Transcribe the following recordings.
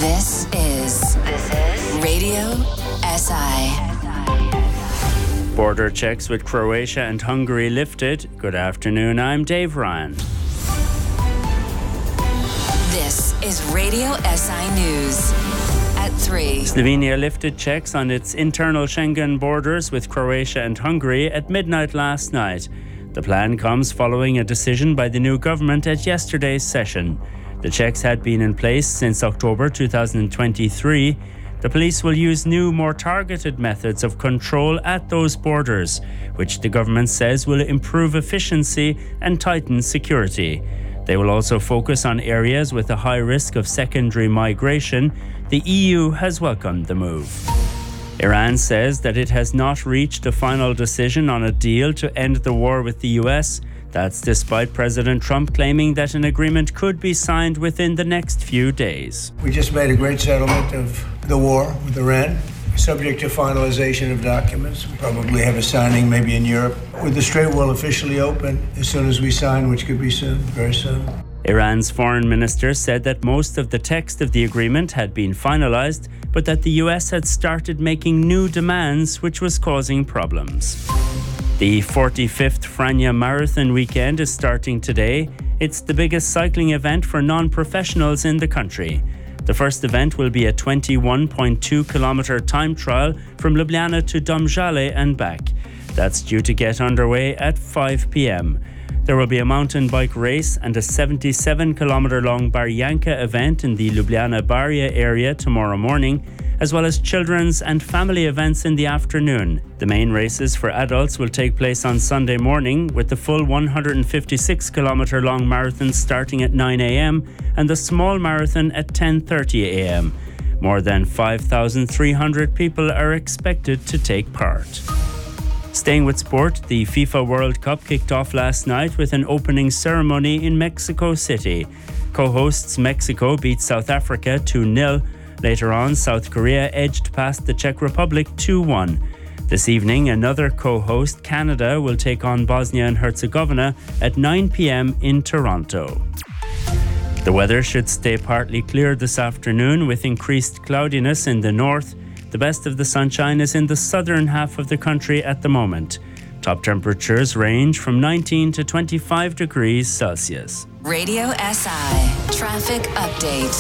This is Radio SI. Border checks with Croatia and Hungary lifted. Good afternoon, I'm Dave Ryan. This is Radio SI News at 3. Slovenia lifted checks on its internal Schengen borders with Croatia and Hungary at midnight last night. The plan comes following a decision by the new government at yesterday's session. The checks had been in place since October 2023. The police will use new, more targeted methods of control at those borders, which the government says will improve efficiency and tighten security. They will also focus on areas with a high risk of secondary migration. The EU has welcomed the move. Iran says that it has not reached a final decision on a deal to end the war with the US. That's despite President Trump claiming that an agreement could be signed within the next few days. We just made a great settlement of the war with Iran, subject to finalization of documents. We'll probably have a signing maybe in Europe, with the Strait will officially open as soon as we sign, which could be soon, very soon. Iran's foreign minister said that most of the text of the agreement had been finalized, but that the US had started making new demands, which was causing problems. The 45th Franja Marathon weekend is starting today. It's the biggest cycling event for non-professionals in the country. The first event will be a 21.2-kilometre time trial from Ljubljana to Domžale and back. That's due to get underway at 5 p.m. There will be a mountain bike race and a 77-kilometre-long Barjanka event in the Ljubljana-Barja area tomorrow morning, as well as children's and family events in the afternoon. The main races for adults will take place on Sunday morning, with the full 156-kilometre-long marathon starting at 9 a.m. and the small marathon at 10:30 a.m. More than 5,300 people are expected to take part. Staying with sport, the FIFA World Cup kicked off last night with an opening ceremony in Mexico City. Co-hosts Mexico beat South Africa 2-0. Later on, South Korea edged past the Czech Republic 2-1. This evening, another co-host, Canada, will take on Bosnia and Herzegovina at 9 p.m. in Toronto. The weather should stay partly clear this afternoon with increased cloudiness in the north. The best of the sunshine is in the southern half of the country at the moment. Top temperatures range from 19 to 25 degrees Celsius. Radio SI Traffic Update.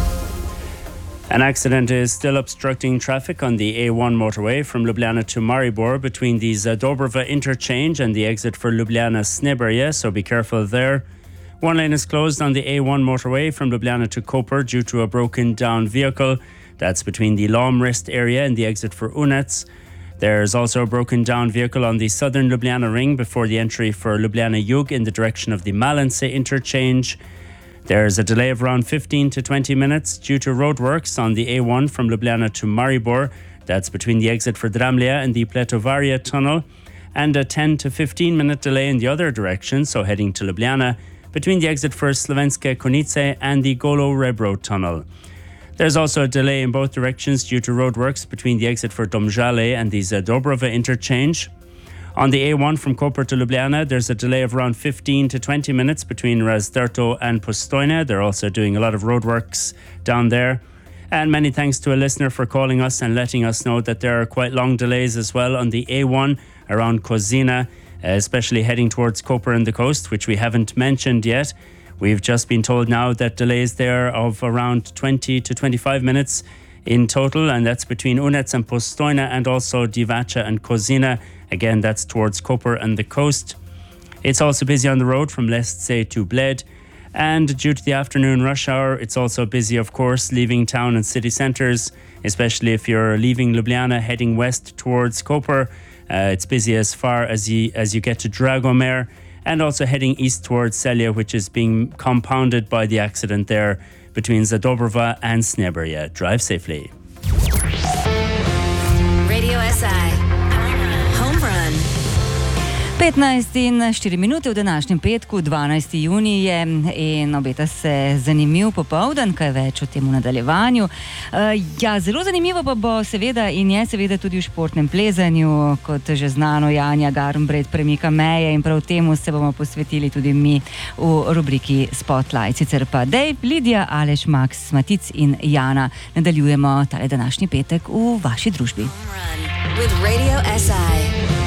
An accident is still obstructing traffic on the A1 motorway from Ljubljana to Maribor between the Zadobrova interchange and the exit for Ljubljana-Sneberje, so be careful there. One lane is closed on the A1 motorway from Ljubljana to Koper due to a broken down vehicle. That's between the Lomrist area and the exit for Unets. There's also a broken down vehicle on the southern Ljubljana ring before the entry for Ljubljana Jug in the direction of the Malence interchange. There's a delay of around 15 to 20 minutes due to roadworks on the A1 from Ljubljana to Maribor. That's between the exit for Dramlja and the Pletovaria tunnel. And a 10 to 15 minute delay in the other direction, so heading to Ljubljana, between the exit for Slovenske Konjice and the Golo Rebro tunnel. There's also a delay in both directions due to roadworks between the exit for Domžale and the Zadobrova interchange. On the A1 from Koper to Ljubljana, there's a delay of around 15 to 20 minutes between Razdrto and Postojna. They're also doing a lot of roadworks down there. And many thanks to a listener for calling us and letting us know that there are quite long delays as well on the A1 around Kozina, especially heading towards Koper and the coast, which we haven't mentioned yet. We've just been told now that delays there of around 20 to 25 minutes in total, and that's between Unets and Postojna and also Divača and Kozina. Again, that's towards Koper and the coast. It's also busy on the road from Lesce to Bled. And due to the afternoon rush hour, it's also busy, of course, leaving town and city centres, especially if you're leaving Ljubljana heading west towards Koper. It's busy as far as you get to Dragomir, and also heading east towards Celje, which is being compounded by the accident there between Zadobrova and Sneberje. Drive safely. Radio SI Home Run. 15:04 v današnjem petku, 12. junij je in obeta se zanimiv popoldan, kaj več o tem v nadaljevanju. Zelo zanimivo pa bo seveda in je seveda tudi v športnem plezanju, kot že znano, Janja Garnbret premika meje in prav temu se bomo posvetili tudi mi v rubriki Spotlight. Sicer pa Dave, Lidija, Aleš, Max, Matic in Jana nadaljujemo tale današnji petek v vaši družbi. With Radio SI.